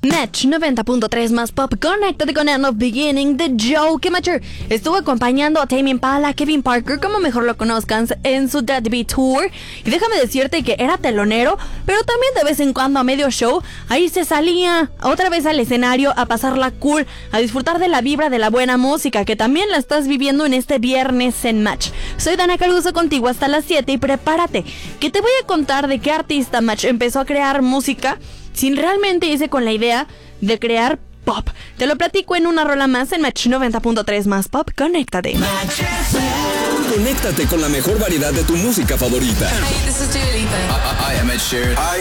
Match 90.3 más pop. Conéctate con End of Beginning de Joe Kimacher. Estuvo acompañando a Tame Impala, Kevin Parker, como mejor lo conozcan, en su Deadbeat Tour. Y déjame decirte que era telonero, pero también de vez en cuando a medio show, ahí se salía otra vez al escenario a pasarla cool, a disfrutar de la vibra de la buena música, que también la estás viviendo en este viernes en Match. Soy Dana Caruso contigo hasta las 7 y prepárate, que te voy a contar de qué artista Match empezó a crear música sin realmente irse con la idea de crear pop. Te lo platico en una rola más en Match 90.3 más pop. Conéctate. Conéctate con la mejor variedad de tu música favorita. Hey, this is Dua Lipa. I am Ed Sheeran.